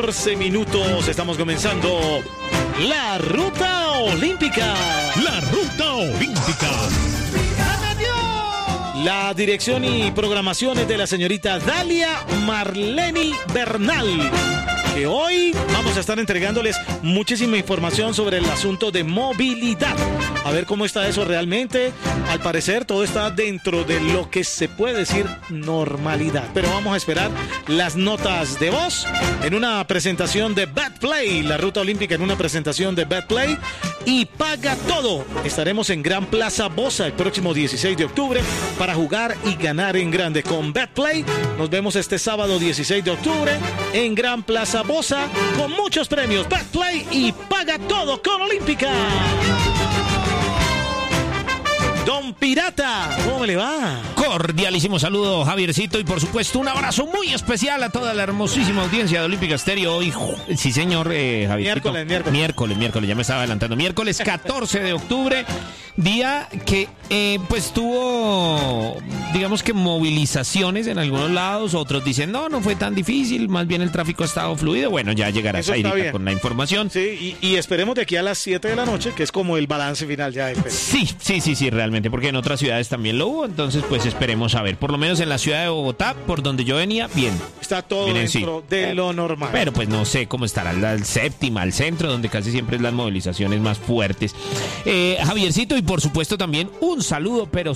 14 minutos. Estamos comenzando la Ruta Olímpica. La Ruta Olímpica. La dirección y programación es de la señorita Dalia Marleni Bernal, que hoy vamos a estar entregándoles muchísima información sobre el asunto de movilidad. A ver cómo está eso realmente. Al parecer todo está dentro de lo que se puede decir normalidad. Pero vamos a esperar las notas de voz en una presentación de Betplay. La Ruta Olímpica en una presentación de Betplay. Y paga todo. Estaremos en Gran Plaza Bosa el próximo 16 de octubre para jugar y ganar en grande con Betplay. Nos vemos este sábado 16 de octubre en Gran Plaza Bosa con muchos premios. Betplay y paga todo con Olímpica. Don Pirata, ¿cómo me le va? Cordialísimo saludo, Javiercito, y por supuesto un abrazo muy especial a toda la hermosísima audiencia de Olímpica Estéreo. Hoy, sí señor, Javiercito. Miércoles, ya me estaba adelantando. Miércoles 14 de octubre, día que pues tuvo, digamos que movilizaciones en algunos lados. Otros dicen, no fue tan difícil, más bien el tráfico ha estado fluido. Bueno, ya llegará Zairita con la información. Sí, y esperemos de aquí a las 7 de la noche, que es como el balance final ya del Sí, realmente, porque en otras ciudades también lo hubo, entonces pues esperemos a ver. Por lo menos en la ciudad de Bogotá, por donde yo venía, bien. Está todo dentro de lo normal. Pero pues no sé cómo estará la séptima, al centro, donde casi siempre es las movilizaciones más fuertes. Javiercito, y por supuesto también un saludo, pero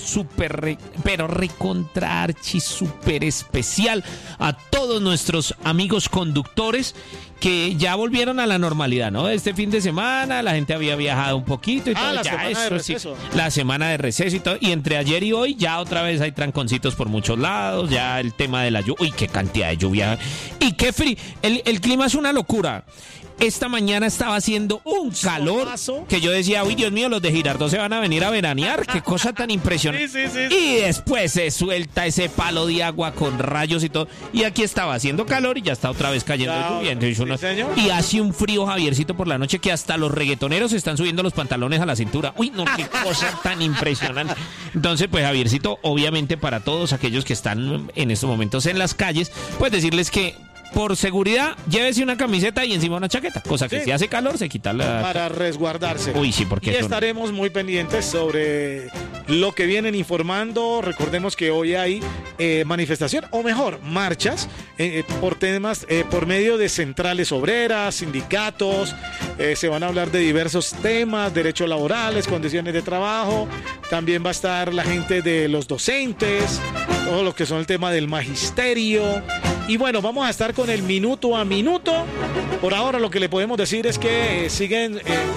recontra archi, súper especial a todos nuestros amigos conductores que ya volvieron a la normalidad, ¿no? Este fin de semana la gente había viajado un poquito y todo. La semana de receso. Sí, la semana de receso y todo. Y entre ayer y hoy ya otra vez hay tranconcitos por muchos lados. Ya el tema de la lluvia. Uy, qué cantidad de lluvia. Y qué frío. El clima es una locura. Esta mañana estaba haciendo un calor que yo decía, uy, Dios mío, los de Girardot se van a venir a veranear. Qué cosa tan impresionante. Sí. Y después se suelta ese palo de agua con rayos y todo. Y aquí estaba haciendo calor y ya está otra vez cayendo lluvia. Y hace un frío, Javiercito, por la noche que hasta los reggaetoneros están subiendo los pantalones a la cintura. Uy, no, qué cosa tan impresionante. Entonces, pues, Javiercito, obviamente para todos aquellos que están en estos momentos en las calles, pues decirles que por seguridad, llévese una camiseta y encima una chaqueta, cosa que si hace calor se quita la... Para resguardarse. Uy, sí, porque... Y estaremos muy pendientes sobre lo que vienen informando. Recordemos que hoy hay manifestación, o mejor, marchas, por temas, por medio de centrales obreras, sindicatos. Se van a hablar de diversos temas, derechos laborales, condiciones de trabajo. También va a estar la gente de los docentes, todo lo que son el tema del magisterio. Y bueno, vamos a estar con el minuto a minuto. Por ahora lo que le podemos decir es que siguen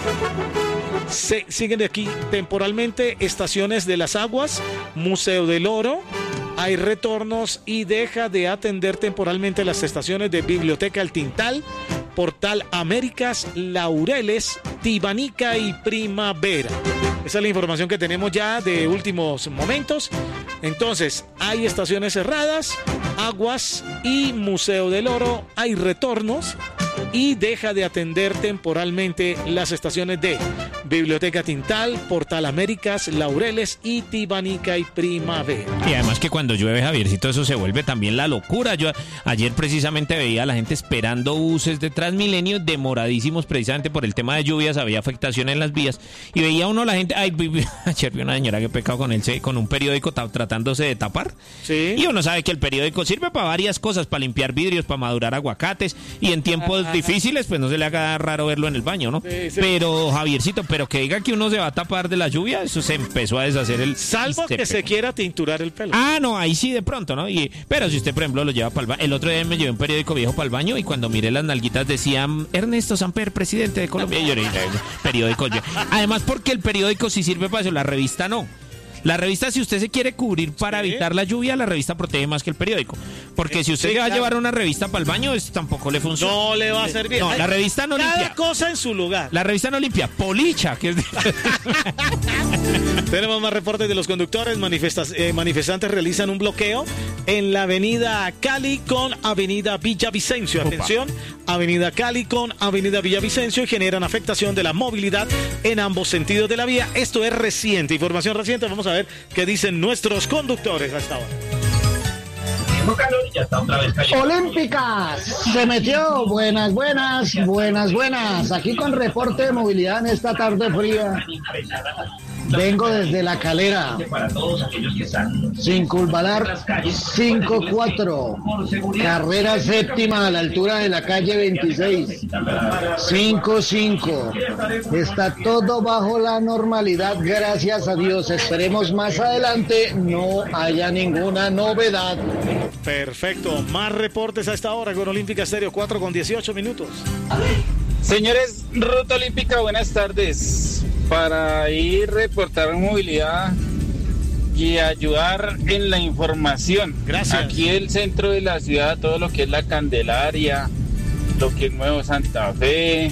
de aquí temporalmente Estaciones de las Aguas, Museo del Oro. Hay retornos y deja de atender temporalmente las estaciones de Biblioteca El Tintal, Portal Américas, Laureles, Tibanica y Primavera. Esa es la información que tenemos ya de últimos momentos. Entonces, hay estaciones cerradas, Aguas y Museo del Oro, hay retornos y deja de atender temporalmente las estaciones de Biblioteca Tintal, Portal Américas, Laureles y Tibanica y Primavera. Y además que cuando llueve, Javiercito, eso se vuelve también la locura. Yo ayer precisamente veía a la gente esperando buses de Transmilenio demoradísimos precisamente por el tema de lluvias, había afectación en las vías y veía uno a la gente, ayer vi una señora que pecado con un periódico tratándose de tapar. Sí. Y uno sabe que el periódico sirve para varias cosas, para limpiar vidrios, para madurar aguacates y en tiempos difíciles pues no se le haga raro verlo en el baño, ¿no? Sí. Pero Javiercito, pero que diga que uno se va a tapar de la lluvia, eso se empezó a deshacer el... Salvo que se quiera tinturar el pelo. Ah, no, ahí sí de pronto, ¿no? Pero si usted, por ejemplo, lo lleva para el baño. El otro día me llevé un periódico viejo para el baño y cuando miré las nalguitas decían Ernesto Samper, presidente de Colombia. Y yo le dije, periódico. Además, porque el periódico sí sirve para eso, la revista no. La revista, si usted se quiere cubrir para evitar la lluvia, la revista protege más que el periódico. Porque si usted va a llevar una revista para el baño, eso tampoco le funciona. No le va a servir. No, la revista no limpia. Cada cosa en su lugar. La revista no limpia. Policha. Que es... Tenemos más reportes de los conductores. Manifestantes realizan un bloqueo en la avenida Cali con avenida Villavicencio. Atención, avenida Cali con avenida Villavicencio y generan afectación de la movilidad en ambos sentidos de la vía. Esto es reciente, información reciente. Vamos a ver qué dicen nuestros conductores hasta ahora. Olímpicas se metió. Buenas. Aquí con reporte de movilidad en esta tarde fría. Vengo desde La Calera, Circunvalar 5-4, carrera séptima a la altura de la calle 26, 5-5. Está todo bajo la normalidad, gracias a Dios. Esperemos más adelante no haya ninguna novedad. Perfecto, más reportes a esta hora con Olímpica Estéreo, 4:18. Señores, Ruta Olímpica, buenas tardes. Para ir reportar movilidad y ayudar en la información. Gracias. Aquí el centro de la ciudad, todo lo que es la Candelaria, lo que es Nuevo Santa Fe,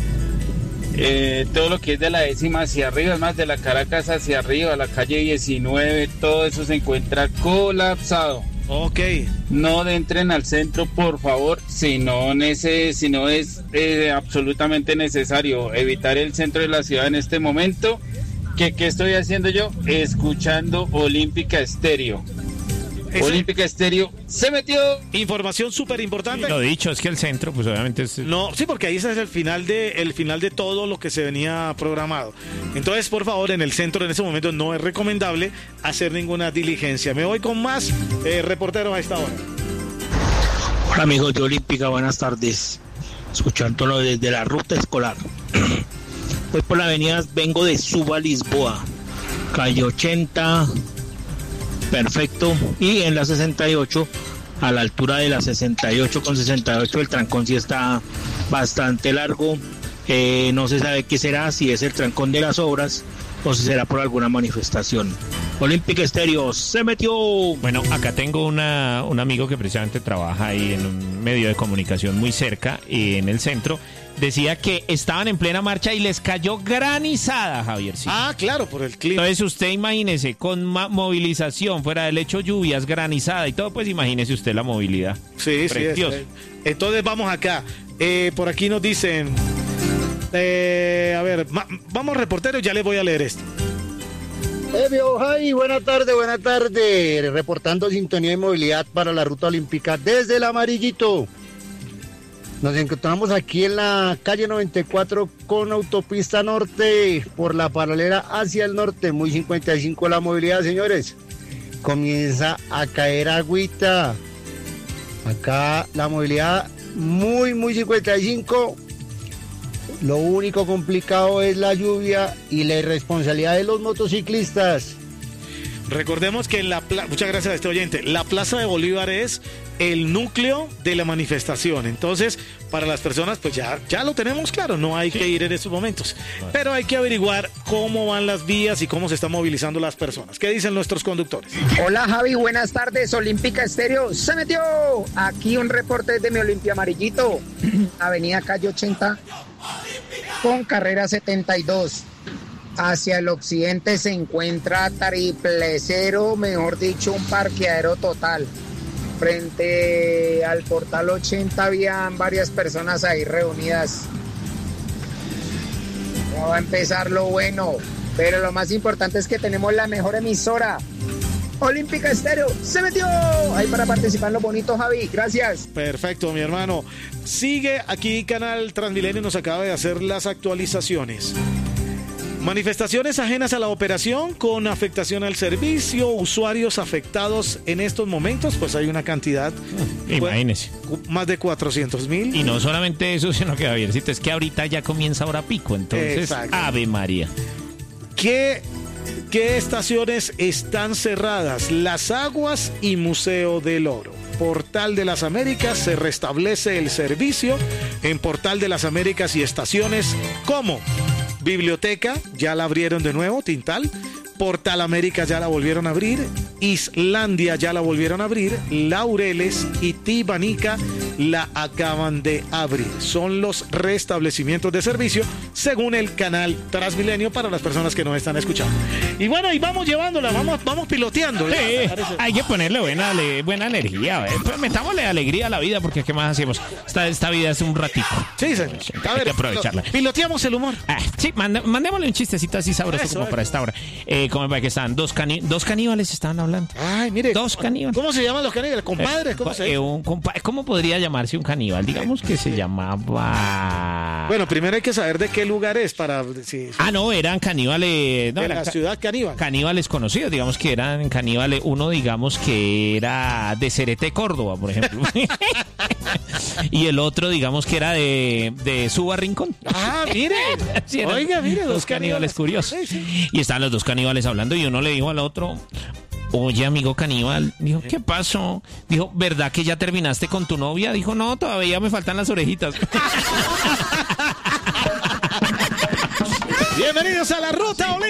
todo lo que es de la 10ª hacia arriba, es más de la Caracas hacia arriba, la calle 19, todo eso se encuentra colapsado. Ok. No entren al centro, por favor, si no es absolutamente necesario. Evitar el centro de la ciudad en este momento. ¿Qué estoy haciendo yo? Escuchando Olímpica Estéreo. Olímpica Estéreo se metió. Información súper importante. Lo dicho, es que el centro, pues obviamente es... No, sí, porque ahí ese es el final de todo lo que se venía programado. Entonces, por favor, en el centro en ese momento no es recomendable hacer ninguna diligencia. Me voy con más reporteros a esta hora. Hola amigos de Olímpica, buenas tardes. Escuchándolo desde la ruta escolar. Voy por la avenida, vengo de Suba, Lisboa, calle 80. Perfecto, y en la 68, a la altura de la 68 con 68, el trancón sí está bastante largo. No se sabe qué será, si es el trancón de las obras o si será por alguna manifestación. Olímpica Estéreo se metió. Bueno, acá tengo un amigo que precisamente trabaja ahí en un medio de comunicación muy cerca, en el centro. Decía que estaban en plena marcha y les cayó granizada, Javier. Sí. Ah, claro, por el clima. Entonces usted imagínese, con movilización, fuera del hecho lluvias, granizada y todo, pues imagínese usted la movilidad. Sí, precioso. Sí. Entonces vamos acá. Por aquí nos dicen... a ver, vamos reporteros, ya les voy a leer esto. Evio, Jai, buena tarde. Reportando sintonía y movilidad para la Ruta Olímpica desde el Amarillito. Nos encontramos aquí en la calle 94 con autopista norte por la paralela hacia el norte, muy 55 la movilidad, señores. Comienza a caer agüita. Acá la movilidad muy 55. Lo único complicado es la lluvia y la irresponsabilidad de los motociclistas. Recordemos que muchas gracias a este oyente, la Plaza de Bolívar es el núcleo de la manifestación. Entonces, para las personas, pues ya lo tenemos claro, no hay que ir en estos momentos. Pero hay que averiguar cómo van las vías y cómo se están movilizando las personas. ¿Qué dicen nuestros conductores? Hola Javi, buenas tardes, Olímpica Estéreo se metió. Aquí un reporte de mi Olimpia Amarillito, avenida calle 80 con carrera 72. Hacia el occidente se encuentra Triple Cero, mejor dicho, un parqueadero total. Frente al portal 80 habían varias personas ahí reunidas. Ya va a empezar lo bueno, pero lo más importante es que tenemos la mejor emisora. Olímpica Estéreo se metió ahí para participar en lo bonito, Javi. Gracias. Perfecto, mi hermano. Sigue aquí Canal Transmilenio, nos acaba de hacer las actualizaciones. Manifestaciones ajenas a la operación con afectación al servicio, usuarios afectados en estos momentos, pues hay una cantidad. Imagínese. Más de 400,000. Y no solamente eso, sino que Javiercito, es que ahorita ya comienza hora pico, entonces, exacto. Ave María. ¿Qué estaciones están cerradas? Las Aguas y Museo del Oro. Portal de las Américas se restablece el servicio en Portal de las Américas y estaciones como Biblioteca, ya la abrieron de nuevo, Tintal. Portal América ya la volvieron a abrir. Islandia ya la volvieron a abrir. Laureles y Tibanica la acaban de abrir. Son los restablecimientos de servicio según el canal Transmilenio para las personas que nos están escuchando. Y bueno, y vamos llevándola, vamos piloteando. Sí, hay que ponerle buena energía. Pues metámosle alegría a la vida, porque ¿qué más hacemos? Esta vida es un ratico. Sí, señor. Hay que aprovecharla. Piloteamos el humor. Sí, mandémosle un chistecito así sabroso como para esta hora. ¿Cómo va que están? Dos caníbales estaban hablando. Ay, mire. Dos caníbales. ¿Cómo se llaman los caníbales? ¿Compadres? ¿Cómo se llama? ¿Cómo podría llamarse un caníbal? Digamos que se llamaba... Bueno, primero hay que saber de qué lugar es para... no, eran caníbales... No, de la ciudad caníbal. Caníbales conocidos, digamos que eran caníbales. Uno, digamos que era de Cerete, Córdoba, por ejemplo. Y el otro, digamos que era de Suba, Rincón. Ah, mire. Sí, oiga, mire, dos caníbales curiosos. Sí. Y estaban los dos caníbales hablando y uno le dijo al otro... Oye, amigo caníbal, dijo, ¿qué pasó? Dijo, ¿verdad que ya terminaste con tu novia? Dijo, no, todavía me faltan las orejitas. Bienvenidos a la Ruta Olímpica.